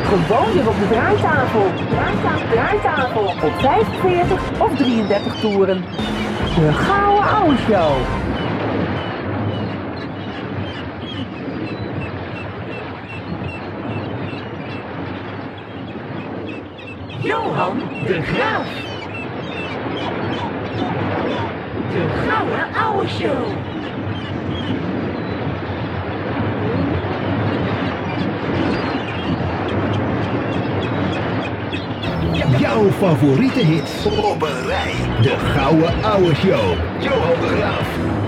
Gewoon weer op de draaitafel. Draaitafel. Op 45 of 33 toeren. De Gouden Ouwe Show. Johan de Graaf. De Gouden Ouwe Show. Jouw favoriete hits op een rij. De Gouden Ouwe Show. Johan de Graaf.